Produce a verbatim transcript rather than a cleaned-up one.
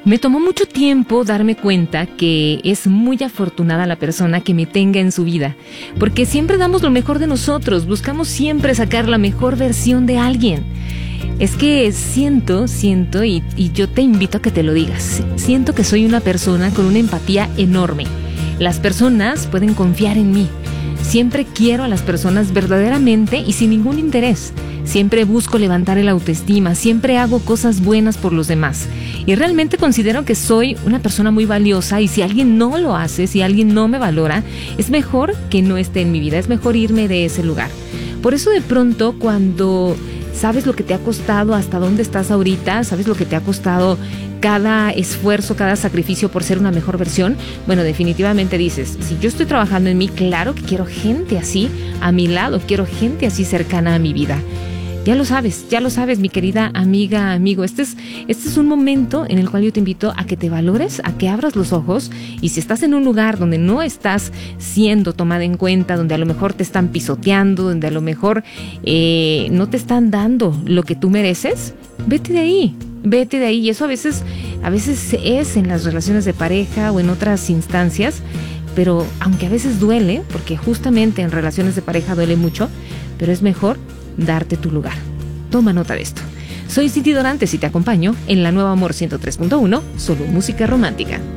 Me tomó mucho tiempo darme cuenta que es muy afortunada la persona que me tenga en su vida, porque siempre damos lo mejor de nosotros, buscamos siempre sacar la mejor versión de alguien. Es que siento, siento, y, y yo te invito a que te lo digas, siento que soy una persona con una empatía enorme. Las personas pueden confiar en mí. Siempre quiero a las personas verdaderamente y sin ningún interés. Siempre busco levantar el autoestima, siempre hago cosas buenas por los demás. Y realmente considero que soy una persona muy valiosa, y si alguien no lo hace, si alguien no me valora, es mejor que no esté en mi vida, es mejor irme de ese lugar. Por eso de pronto, cuando sabes lo que te ha costado, hasta dónde estás ahorita, sabes lo que te ha costado cada esfuerzo, cada sacrificio por ser una mejor versión, bueno, definitivamente dices, si yo estoy trabajando en mí, claro que quiero gente así a mi lado, quiero gente así cercana a mi vida. Ya lo sabes, ya lo sabes, mi querida amiga, amigo. Este es, este es un momento en el cual yo te invito a que te valores, a que abras los ojos, y si estás en un lugar donde no estás siendo tomada en cuenta, donde a lo mejor te están pisoteando, donde a lo mejor eh, no te están dando lo que tú mereces, vete de ahí, vete de ahí. Y eso a veces, a veces es en las relaciones de pareja o en otras instancias, pero aunque a veces duele, porque justamente en relaciones de pareja duele mucho, pero es mejor darte tu lugar. Toma nota de esto. Soy Cindy Dorantes y te acompaño en la Nueva Amor ciento tres punto uno, solo música romántica.